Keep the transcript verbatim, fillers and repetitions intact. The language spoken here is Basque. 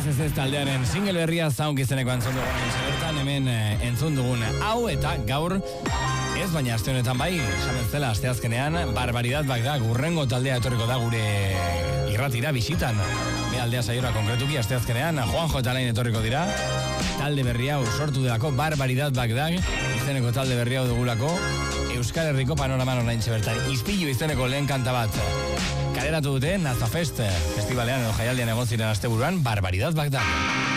ez ez ez taldearen single berria Zaunk izeneko entzun dugun bertan hemen entzun dugun hau eta gaur ez baina aste honetan bai, esan bezala asteazkenean Barbaridad Bagdad urrengo taldea etorriko da gure irratira bisitan. Be aldea saiora konkretuki asteazkenean Juanjo eta Alain etorriko dira. Talde berri hau sortu delako Barbaridad Bagdad izeneko talde berri hau dugulako Euskal Herriko panoraman oraintxe bertan. Ispilu izeneko lehen kanta bat kaleratu dute Nazafest festivalean edo jaialdian egon ziren asteburuan Barbaridad Bagdad.